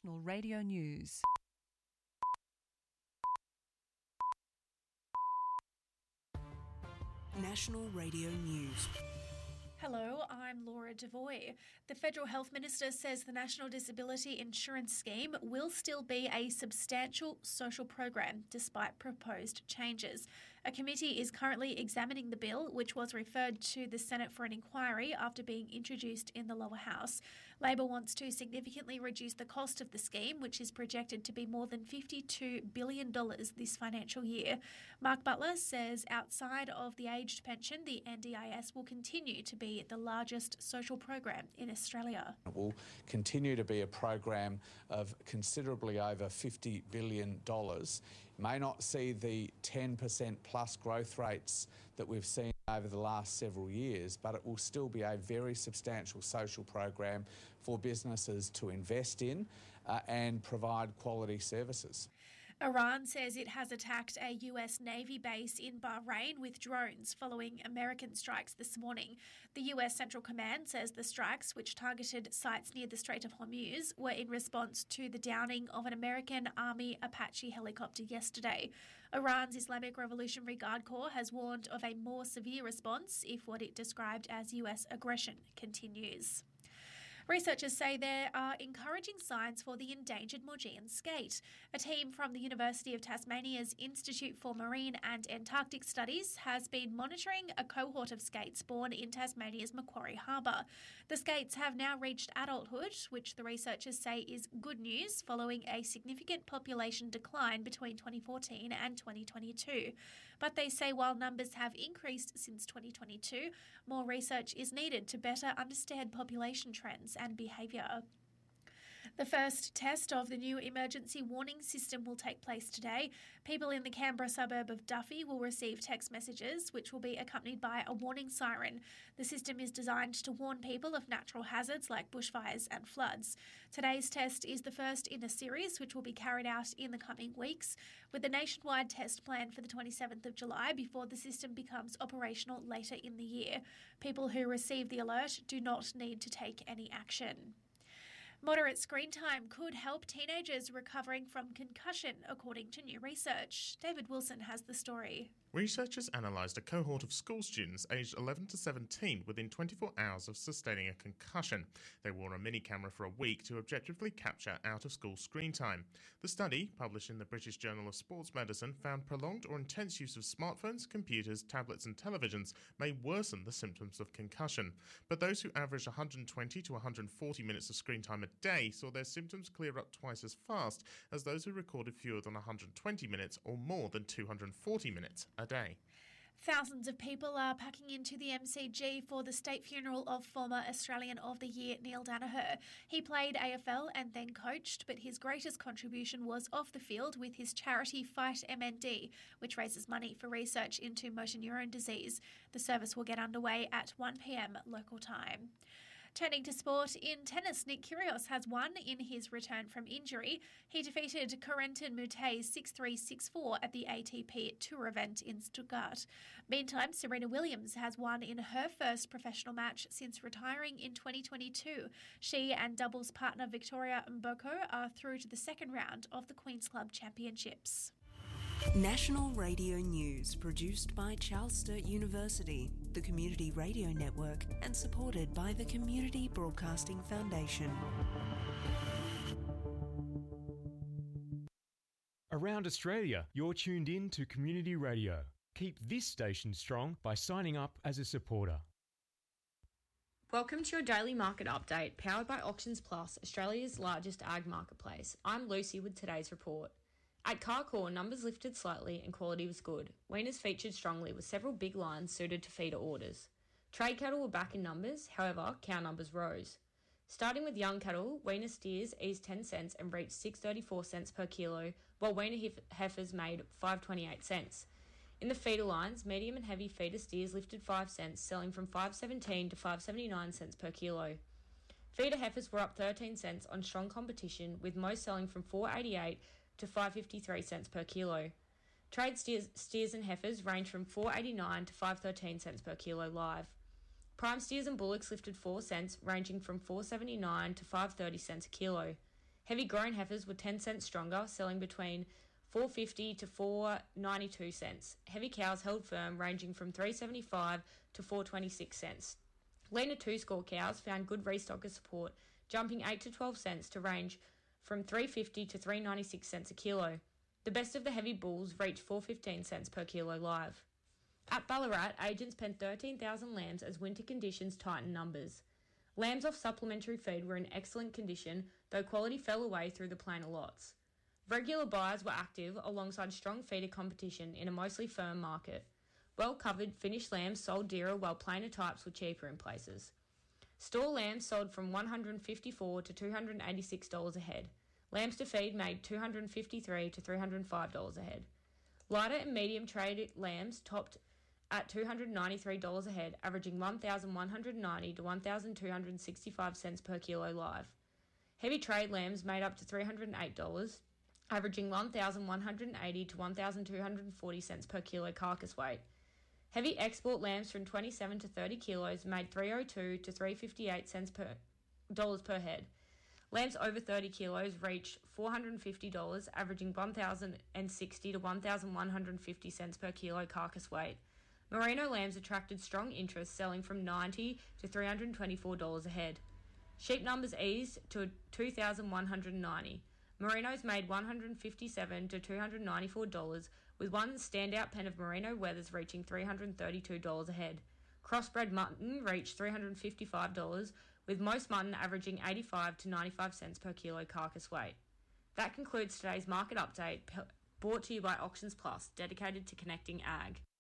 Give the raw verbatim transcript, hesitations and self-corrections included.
National Radio News. National Radio News. Hello, I'm Laura Devoy. The Federal Health Minister says the National Disability Insurance Scheme will still be a substantial social program despite proposed changes. A committee is currently examining the bill, which was referred to the Senate for an inquiry after being introduced in the lower house. Labor wants to significantly reduce the cost of the scheme, which is projected to be more than fifty-two billion dollars this financial year. Mark Butler says outside of the aged pension, the N D I S will continue to be the largest social program in Australia. It will continue to be a program of considerably over fifty billion dollars. It may not see the ten percent plus growth rates that we've seen over the last several years, but it will still be a very substantial social program for businesses to invest in uh, and provide quality services. Iran says it has attacked a U S Navy base in Bahrain with drones following American strikes this morning. The U S Central Command says the strikes, which targeted sites near the Strait of Hormuz, were in response to the downing of an American Army Apache helicopter yesterday. Iran's Islamic Revolutionary Guard Corps has warned of a more severe response if what it described as U S aggression continues. Researchers say there are encouraging signs for the endangered Maugean skate. A team from the University of Tasmania's Institute for Marine and Antarctic Studies has been monitoring a cohort of skates born in Tasmania's Macquarie Harbour. The skates have now reached adulthood, which the researchers say is good news following a significant population decline between twenty fourteen and twenty twenty-two. But they say while numbers have increased since twenty twenty-two, more research is needed to better understand population trends and behaviour. The first test of the new emergency warning system will take place today. People in the Canberra suburb of Duffy will receive text messages which will be accompanied by a warning siren. The system is designed to warn people of natural hazards like bushfires and floods. Today's test is the first in a series which will be carried out in the coming weeks, with a nationwide test planned for the twenty-seventh of July before the system becomes operational later in the year. People who receive the alert do not need to take any action. Moderate screen time could help teenagers recovering from concussion, according to new research. David Wilson has the story. Researchers analysed a cohort of school students aged eleven to seventeen within twenty-four hours of sustaining a concussion. They wore a mini camera for a week to objectively capture out-of-school screen time. The study, published in the British Journal of Sports Medicine, found prolonged or intense use of smartphones, computers, tablets and televisions may worsen the symptoms of concussion. But those who averaged one hundred twenty to one hundred forty minutes of screen time a day saw their symptoms clear up twice as fast as those who recorded fewer than one hundred twenty minutes or more than two hundred forty minutes a day. Thousands of people are packing into the M C G for the state funeral of former Australian of the Year Neil Daniher. He played A F L and then coached, but his greatest contribution was off the field with his charity Fight M N D, which raises money for research into motor neurone disease. The service will get underway at one p m local time. Turning to sport, in tennis, Nick Kyrgios has won in his return from injury. He defeated Corentin Moutet six three six four at the A T P Tour event in Stuttgart. Meantime, Serena Williams has won in her first professional match since retiring in twenty twenty-two. She and doubles partner Victoria Mboko are through to the second round of the Queen's Club Championships. National Radio News, produced by Charles Sturt University, the Community Radio Network, and supported by the Community Broadcasting Foundation. Around Australia, you're tuned in to Community Radio. Keep this station strong by signing up as a supporter. Welcome to your daily market update, powered by Auctions Plus, Australia's largest ag marketplace. I'm Lucy with today's report. At Carcoar, numbers lifted slightly and quality was good. Weaners featured strongly with several big lines suited to feeder orders. Trade cattle were back in numbers, however, cow numbers rose. Starting with young cattle, weaner steers eased ten cents and reached six dollars thirty-four per kilo, while weaner hef- heifers made five dollars twenty-eight. In the feeder lines, medium and heavy feeder steers lifted five cents, selling from five dollars seventeen to five dollars seventy-nine per kilo. Feeder heifers were up thirteen cents on strong competition, with most selling from four dollars eighty-eight to five dollars fifty-three per kilo. Trade steers, steers and heifers range from four dollars eighty-nine to five dollars thirteen per kilo live. Prime steers and bullocks lifted four cents, ranging from four dollars seventy-nine to five dollars thirty a kilo. Heavy grown heifers were ten cents stronger, selling between four fifty to four ninety-two cents. Heavy cows held firm, ranging from three seventy-five to four twenty-six cents. Leaner two-score cows found good restocker support, jumping eight to twelve cents to range from three fifty to three ninety-six cents a kilo. The best of the heavy bulls reached four fifteen cents per kilo live. At Ballarat, agents penned thirteen thousand lambs as winter conditions tightened numbers. Lambs off supplementary feed were in excellent condition, though quality fell away through the plainer lots. Regular buyers were active alongside strong feeder competition in a mostly firm market. Well-covered finished lambs sold dearer while plainer types were cheaper in places. Store lambs sold from one hundred fifty-four dollars to two hundred eighty-six dollars a head. Lambs to feed made two hundred fifty-three dollars to three hundred five dollars a head. Lighter and medium trade lambs topped at two hundred ninety-three dollars a head, averaging one thousand one hundred ninety to one thousand two hundred sixty-five cents per kilo live. Heavy trade lambs made up to three hundred eight dollars, averaging one thousand one hundred eighty to one thousand two hundred forty cents per kilo carcass weight. Heavy export lambs from twenty-seven to thirty kilos made three hundred two to three hundred fifty-eight cents per dollars per head. Lambs over thirty kilos reached four hundred fifty dollars, averaging one thousand sixty to one thousand one hundred fifty cents per kilo carcass weight. Merino lambs attracted strong interest, selling from ninety dollars to three hundred twenty-four dollars a head. Sheep numbers eased to two thousand one hundred ninety. Merinos made one hundred fifty-seven dollars to two hundred ninety-four dollars, with one standout pen of merino wethers reaching three hundred thirty-two dollars a head. Crossbred mutton reached three hundred fifty-five dollars, with most mutton averaging eighty-five to ninety-five cents per kilo carcass weight. That concludes today's market update, brought to you by Auctions Plus, dedicated to connecting ag.